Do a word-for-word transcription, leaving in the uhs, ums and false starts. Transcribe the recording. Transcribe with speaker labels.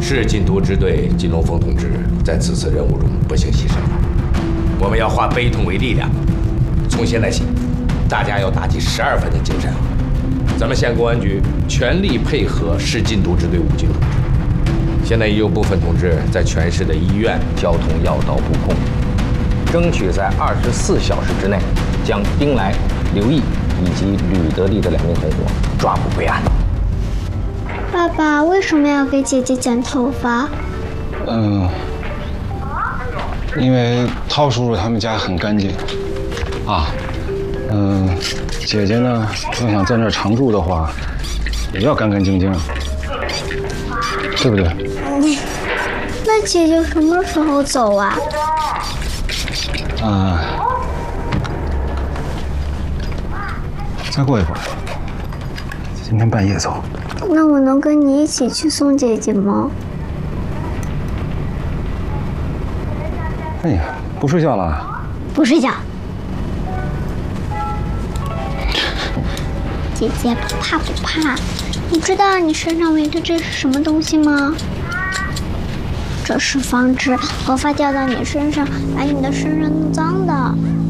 Speaker 1: 是禁毒支队金龙峰同志在此次任务中不幸牺牲了。我们要化悲痛为力量。从现在起，大家要打起十二分的精神。咱们县公安局全力配合市禁毒支队武警同志。现在已有部分同志在全市的医院、交通要道布控，争取在二十四小时之内将丁来、刘毅以及吕德利的两名同伙抓捕归案。
Speaker 2: 爸爸为什么要给姐姐剪头发？
Speaker 3: 嗯，因为涛叔叔他们家很干净啊。嗯，姐姐呢要想在那儿常住的话，也要干干净净，对不对？
Speaker 2: 嗯，那姐姐什么时候走啊？
Speaker 3: 啊，再过一会儿，今天半夜走。
Speaker 2: 那我能跟你一起去送姐姐吗？
Speaker 3: 哎呀，不睡觉了？
Speaker 2: 不睡觉。姐姐不怕不怕，你知道你身上围的这是什么东西吗？这是防止头发掉到你身上，把你的身上弄脏的。